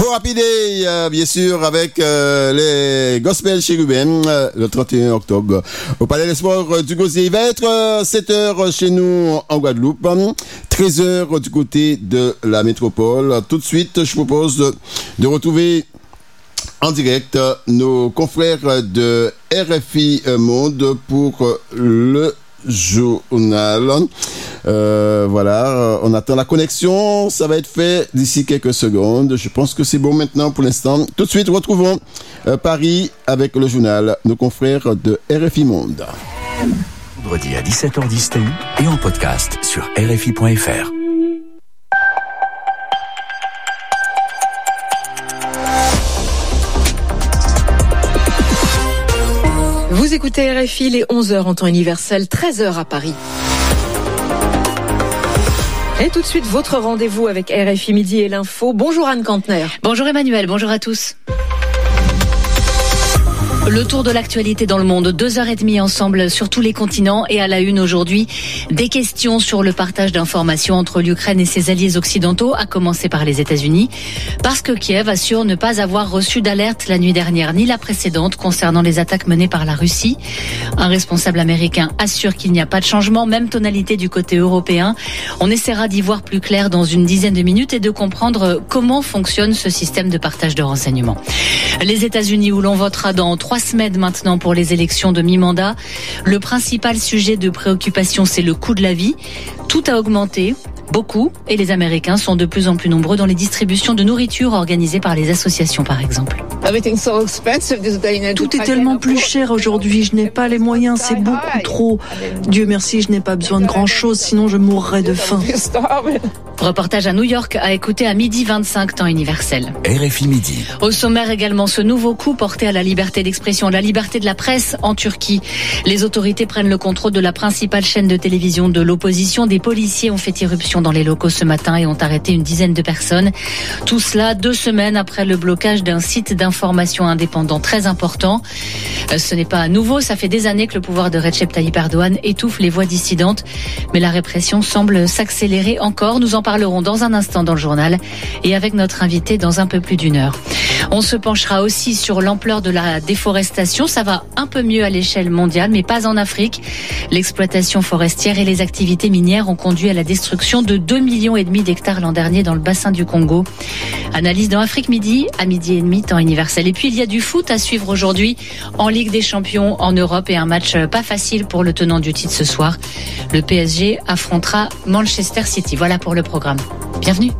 Happy Day, bien sûr, avec les Gospel Chérubins, le 31 octobre, au Palais des Sports du Gosier. Il va être 7h chez nous en Guadeloupe, 13h du côté de la métropole. Tout de suite, je propose de retrouver en direct nos confrères de RFI Monde pour le journal. Voilà, on attend la connexion, ça va être fait d'ici quelques secondes. Je pense que c'est bon maintenant pour l'instant. Tout de suite, retrouvons Paris avec le journal, nos confrères de RFI Monde. Vendredi à 17h10 TU et en podcast sur RFI.fr. Vous écoutez RFI, les 11h en temps universel, 13h à Paris. Et tout de suite, votre rendez-vous avec RFI Midi et l'info. Bonjour Anne Kantner. Bonjour Emmanuel, bonjour à tous. Le tour de l'actualité dans le monde, 2h30 ensemble sur tous les continents et à la une aujourd'hui, des questions sur le partage d'informations entre l'Ukraine et ses alliés occidentaux, à commencer par les États-Unis, parce que Kiev assure ne pas avoir reçu d'alerte la nuit dernière ni la précédente concernant les attaques menées par la Russie. Un responsable américain assure qu'il n'y a pas de changement, même tonalité du côté européen. On essaiera d'y voir plus clair dans une dizaine de minutes et de comprendre comment fonctionne ce système de partage de renseignements. Les États-Unis où l'on votera dans 3 semaines maintenant pour les élections de mi-mandat. Le principal sujet de préoccupation, c'est le coût de la vie. Tout a augmenté, beaucoup, et les Américains sont de plus en plus nombreux dans les distributions de nourriture organisées par les associations, par exemple. Tout est tellement plus cher aujourd'hui, je n'ai pas les moyens, c'est beaucoup trop. Dieu merci, je n'ai pas besoin de grand-chose, sinon je mourrais de faim. Reportage à New York à écouter à 12h25 temps universel. RFI Midi. Au sommaire également ce nouveau coup porté à la liberté d'expression, la liberté de la presse en Turquie. Les autorités prennent le contrôle de la principale chaîne de télévision de l'opposition. Des policiers ont fait irruption dans les locaux ce matin et ont arrêté une dizaine de personnes. Tout cela 2 semaines après le blocage d'un site d'information indépendant très important. Ce n'est pas nouveau, ça fait des années que le pouvoir de Recep Tayyip Erdogan étouffe les voix dissidentes. Mais la répression semble s'accélérer encore. Nous en parlerons dans un instant dans le journal et avec notre invité dans un peu plus d'1 heure. On se penchera aussi sur l'ampleur de la déforestation. Ça va un peu mieux à l'échelle mondiale, mais pas en Afrique. L'exploitation forestière et les activités minières ont conduit à la destruction de 2,5 millions d'hectares l'an dernier dans le bassin du Congo. Analyse dans Afrique Midi, à 12h30 temps universel. Et puis il y a du foot à suivre aujourd'hui en Ligue des Champions en Europe et un match pas facile pour le tenant du titre ce soir. Le PSG affrontera Manchester City. Voilà pour le programme. Bienvenue.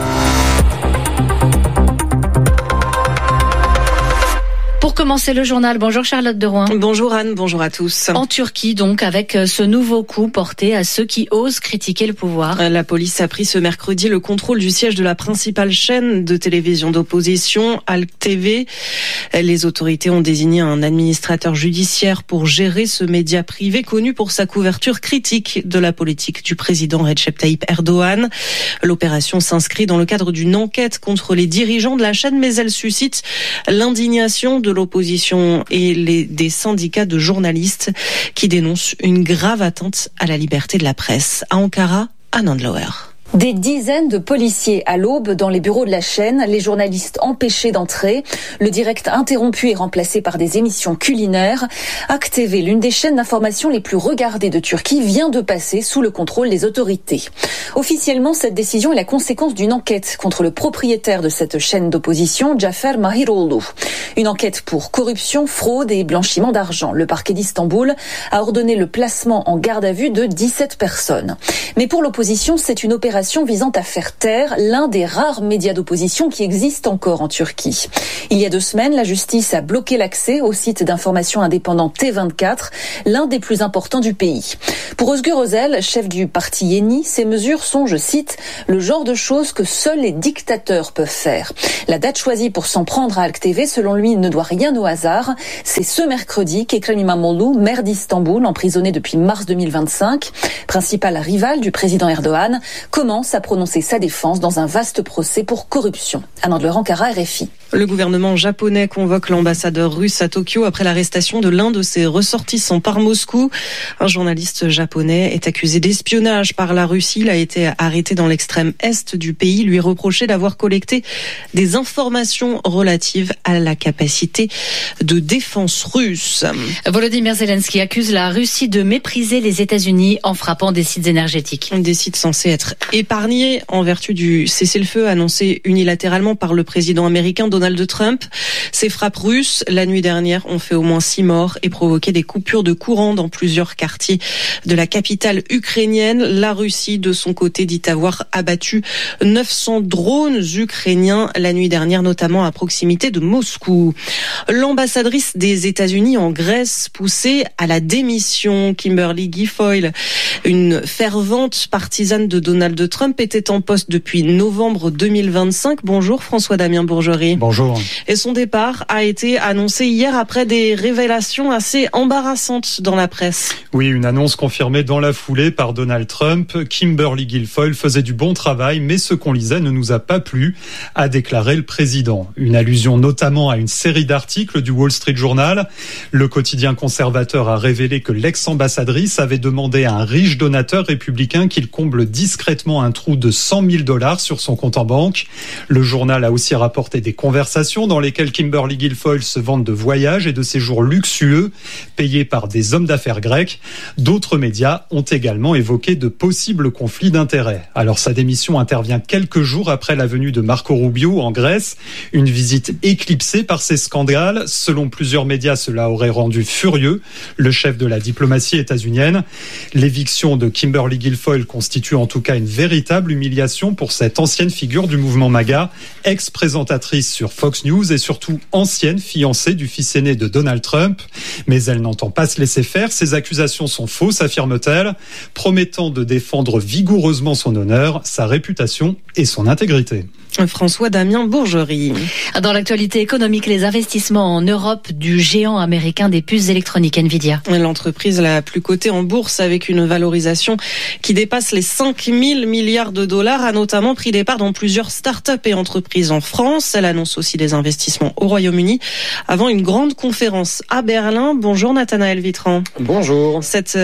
Pour commencer le journal, bonjour Charlotte de Rouen. Bonjour Anne, bonjour à tous. En Turquie donc, avec ce nouveau coup porté à ceux qui osent critiquer le pouvoir. La police a pris ce mercredi le contrôle du siège de la principale chaîne de télévision d'opposition, Halk TV. Les autorités ont désigné un administrateur judiciaire pour gérer ce média privé connu pour sa couverture critique de la politique du président Recep Tayyip Erdogan. L'opération s'inscrit dans le cadre d'une enquête contre les dirigeants de la chaîne, mais elle suscite l'indignation de l'opposition et des syndicats de journalistes qui dénoncent une grave atteinte à la liberté de la presse. À Ankara, Anne Andlauer. Des dizaines de policiers à l'aube dans les bureaux de la chaîne, les journalistes empêchés d'entrer, le direct interrompu et remplacé par des émissions culinaires. Halk TV, l'une des chaînes d'information les plus regardées de Turquie, vient de passer sous le contrôle des autorités. Officiellement, cette décision est la conséquence d'une enquête contre le propriétaire de cette chaîne d'opposition, Cafer Mahiroğlu. Une enquête pour corruption, fraude et blanchiment d'argent. Le parquet d'Istanbul a ordonné le placement en garde à vue de 17 personnes. Mais pour l'opposition, c'est une opération visant à faire taire l'un des rares médias d'opposition qui existent encore en Turquie. Il y a 2 semaines, la justice a bloqué l'accès au site d'information indépendant T24, l'un des plus importants du pays. Pour Özgür Özel, chef du parti Yeni, ces mesures sont, je cite, le genre de choses que seuls les dictateurs peuvent faire. La date choisie pour s'en prendre à Halk TV, selon lui, ne doit rien au hasard. C'est ce mercredi qu'Ekrem İmamoğlu, maire d'Istanbul, emprisonné depuis mars 2025, principal rival du président Erdogan, commence à prononcer sa défense dans un vaste procès pour corruption. Anne Andlauer, Ankara, RFI. Le gouvernement japonais convoque l'ambassadeur russe à Tokyo après l'arrestation de l'un de ses ressortissants par Moscou. Un journaliste japonais est accusé d'espionnage par la Russie. Il a été arrêté dans l'extrême est du pays, lui reproché d'avoir collecté des informations relatives à la capacité de défense russe. Volodymyr Zelensky accuse la Russie de mépriser les États-Unis en frappant des sites énergétiques. Des sites censés être épargnés en vertu du cessez-le-feu annoncé unilatéralement par le président américain Donald Trump. Ces frappes russes, la nuit dernière, ont fait au moins 6 morts et provoqué des coupures de courant dans plusieurs quartiers de la capitale ukrainienne. La Russie, de son côté, dit avoir abattu 900 drones ukrainiens la nuit dernière, notamment à proximité de Moscou. L'ambassadrice des États-Unis en Grèce poussée à la démission. Kimberly Guilfoyle, une fervente partisane de Donald Trump, était en poste depuis novembre 2025. Bonjour François-Damien Bourgerie. Bonjour. Et son départ a été annoncé hier après des révélations assez embarrassantes dans la presse. Oui, une annonce confirmée dans la foulée par Donald Trump. Kimberly Guilfoyle faisait du bon travail, mais ce qu'on lisait ne nous a pas plu, a déclaré le président. Une allusion notamment à une série d'articles du Wall Street Journal. Le quotidien conservateur a révélé que l'ex-ambassadrice avait demandé à un riche donateur républicain qu'il comble discrètement un trou de $100 000 sur son compte en banque. Le journal a aussi rapporté des conversations dans lesquelles Kimberly Guilfoyle se vante de voyages et de séjours luxueux payés par des hommes d'affaires grecs. D'autres médias ont également évoqué de possibles conflits d'intérêts. Alors sa démission intervient quelques jours après la venue de Marco Rubio en Grèce, une visite éclipsée par ces scandales. Selon plusieurs médias, cela aurait rendu furieux le chef de la diplomatie états-unienne. L'éviction de Kimberly Guilfoyle constitue en tout cas une véritable humiliation pour cette ancienne figure du mouvement MAGA, ex-présentatrice sur Fox News et surtout ancienne fiancée du fils aîné de Donald Trump. Mais elle n'entend pas se laisser faire. Ces accusations sont fausses, affirme-t-elle, promettant de défendre vigoureusement son honneur, sa réputation et son intégrité. François-Damien Bourgerie. Dans l'actualité économique, les investissements en Europe du géant américain des puces électroniques Nvidia. L'entreprise la plus cotée en bourse avec une valorisation qui dépasse les 5 000 milliards de dollars a notamment pris des parts dans plusieurs start-up et entreprises en France. Elle annonce aussi des investissements au Royaume-Uni avant une grande conférence à Berlin. Bonjour Nathanaël Vitran. Bonjour. C'est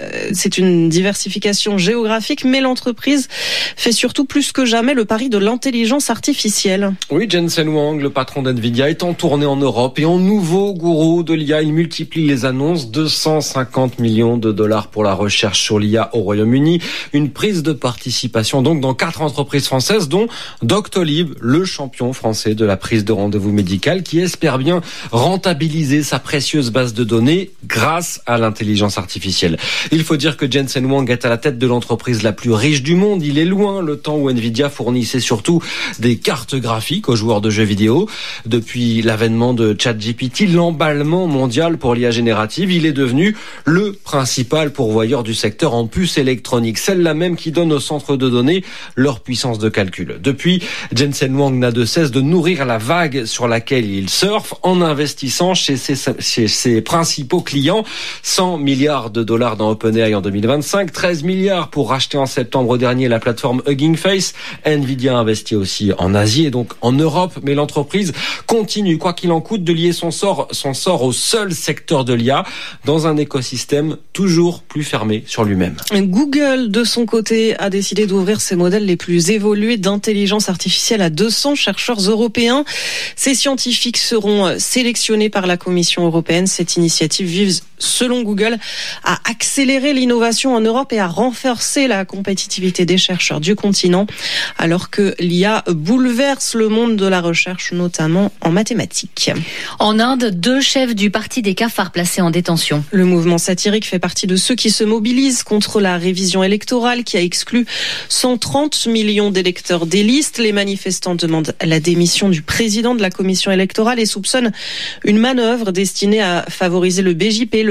une diversification géographique, mais l'entreprise fait surtout plus que jamais le pari de l'intelligence artificielle. Oui, Jensen Huang, le patron d'Nvidia, est en tournée en Europe et en nouveau gourou de l'IA. Il multiplie les annonces, 250 millions de dollars pour la recherche sur l'IA au Royaume-Uni. Une prise de participation donc dans 4 entreprises françaises, dont Doctolib, le champion français de la prise de rendez-vous médical, qui espère bien rentabiliser sa précieuse base de données grâce à l'intelligence artificielle. Il faut dire que Jensen Huang est à la tête de l'entreprise la plus riche du monde. Il est loin le temps où Nvidia fournissait surtout des cartes graphiques aux joueurs de jeux vidéo. Depuis l'avènement de ChatGPT, l'emballement mondial pour l'IA générative, il est devenu le principal pourvoyeur du secteur en puces électroniques, celle-là même qui donne aux centres de données leur puissance de calcul. Depuis, Jensen Huang n'a de cesse de nourrir la vague sur laquelle il surfe en investissant chez ses principaux clients. 100 milliards de dollars dans OpenAI en 2025, 13 milliards pour racheter en septembre dernier la plateforme Hugging Face. Nvidia investit aussi en Asie et donc en Europe, mais l'entreprise continue, quoi qu'il en coûte, de lier son sort au seul secteur de l'IA dans un écosystème toujours plus fermé sur lui-même. Google, de son côté, a décidé d'ouvrir ses modèles les plus évolués d'intelligence artificielle à 200 chercheurs européens. Ces scientifiques seront sélectionnés par la Commission européenne. Cette initiative vise, selon Google, à accélérer l'innovation en Europe et à renforcer la compétitivité des chercheurs du continent, alors que l'IA bouleverse le monde de la recherche, notamment en mathématiques. En Inde, 2 chefs du parti des cafards placés en détention. Le mouvement satirique fait partie de ceux qui se mobilisent contre la révision électorale qui a exclu 130 millions d'électeurs des listes. Les manifestants demandent la démission du président de la commission électorale et soupçonnent une manœuvre destinée à favoriser le BJP, le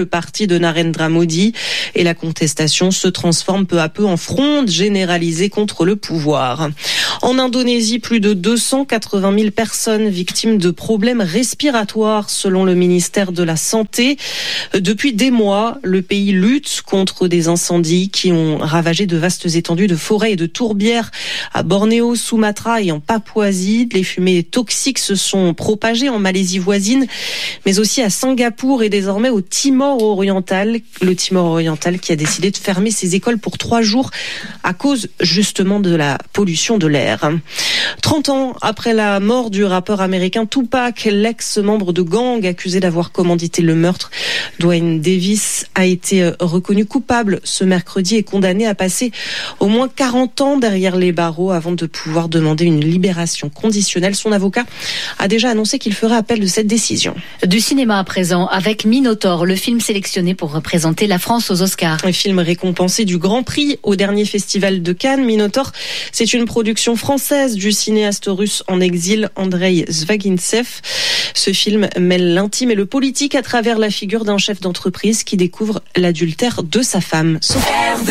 le parti de Narendra Modi, et la contestation se transforme peu à peu en fronde généralisée contre le pouvoir. En Indonésie, plus de 280 000 personnes victimes de problèmes respiratoires selon le ministère de la Santé. Depuis des mois, le pays lutte contre des incendies qui ont ravagé de vastes étendues de forêts et de tourbières à Bornéo, Sumatra et en Papouasie. Les fumées toxiques se sont propagées en Malaisie voisine, mais aussi à Singapour et désormais au Timor oriental. Le Timor oriental qui a décidé de fermer ses écoles pour 3 jours à cause justement de la pollution de l'air. 30 ans après la mort du rappeur américain Tupac, l'ex-membre de gang accusé d'avoir commandité le meurtre, Dwayne Davis, a été reconnu coupable ce mercredi et condamné à passer au moins 40 ans derrière les barreaux avant de pouvoir demander une libération conditionnelle. Son avocat a déjà annoncé qu'il ferait appel de cette décision. Du cinéma à présent avec Minotaur, le film sélectionné pour représenter la France aux Oscars. Un film récompensé du Grand Prix au dernier festival de Cannes. Minotaur, c'est une production française du cinéaste russe en exil Andrei Zvagintsev. Ce film mêle l'intime et le politique à travers la figure d'un chef d'entreprise qui découvre l'adultère de sa femme.